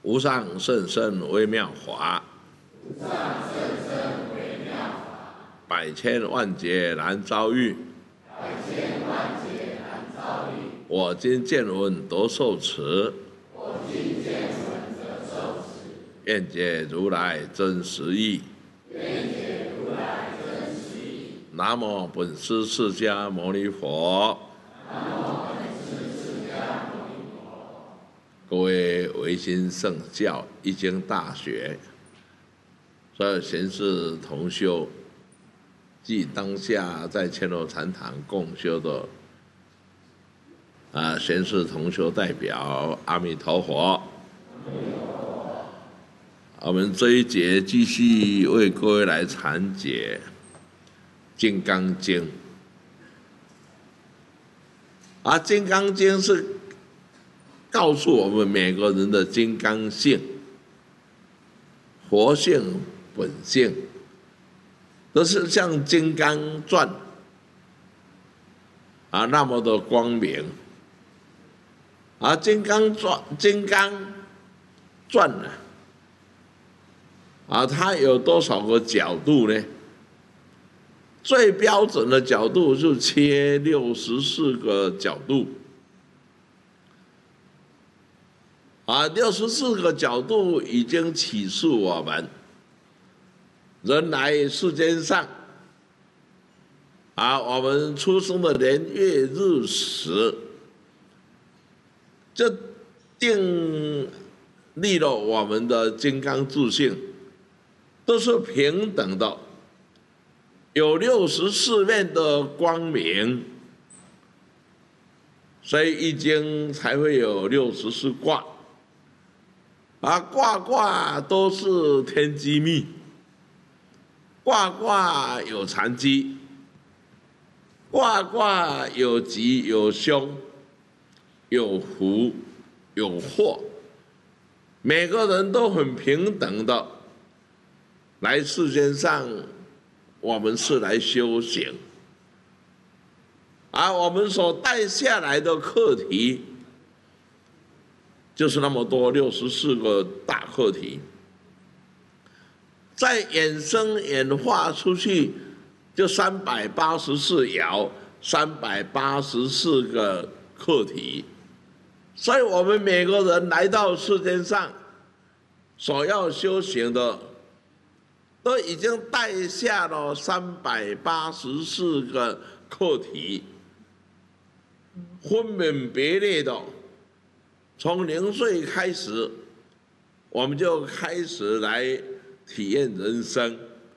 无上甚深微妙法，百千万劫难遭遇。我今见闻得受持，愿解如来真实义。南无本师释迦牟尼佛。各位维新圣教一经大学所有贤士同修，即当下在千罗禅堂共修的贤士同修代表，阿弥陀佛。我们这一节继续为各位来阐解《金刚经》。《金刚经》是告诉我们每个人的金刚性、活性、本性，都是像《金刚传》那么的光明。金刚传它有多少个角度呢？最标准的角度是切64个角度。64个角度已经启示我们，人来世间上，我们出生的年月日时，就订立了我们的金刚自性，都是平等的，有64面的光明，所以易经才会有64卦。卦卦都是天机密，卦卦有禅机，卦卦有吉有凶，有福有祸，每个人都很平等的来世间上，我们是来修行，我们所带下来的课题就是那么多64个大课题，再衍生演化出去，就384爻，384个课题。所以我们每个人来到世间上，所要修行的，都已经带下了384个课题，分门别类的。从0岁开始，我们就开始来体验人生。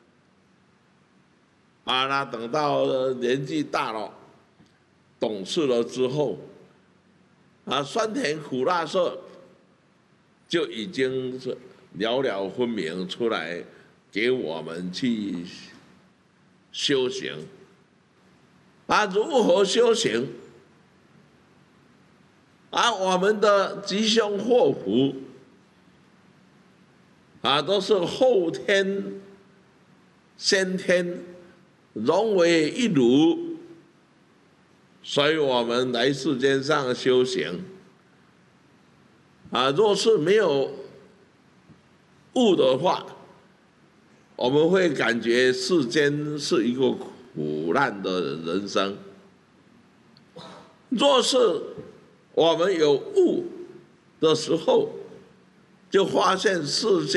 那等到年纪大了、懂事了之后，酸甜苦辣涩就已经是了了分明出来，给我们去修行。如何修行？我们的吉凶祸福都是后天先天融为一炉，所以我们来世间上修行若是没有悟的话，我们会感觉世间是一个苦难的人生。若是我们有悟的时候，就发现世间